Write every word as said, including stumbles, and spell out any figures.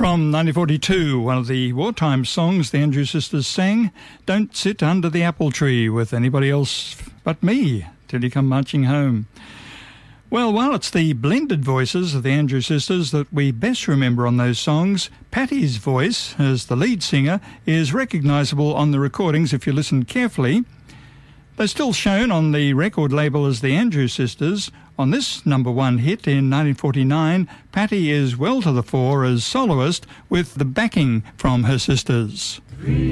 From nineteen forty-two, one of the wartime songs the Andrews Sisters sang, "Don't sit under the apple tree with anybody else but me till you come marching home." Well, while it's the blended voices of the Andrews Sisters that we best remember on those songs, Patti's voice as the lead singer is recognisable on the recordings if you listen carefully. They're still shown on the record label as the Andrews Sisters. On this number one hit in nineteen forty-nine, Patti is well to the fore as soloist with the backing from her sisters.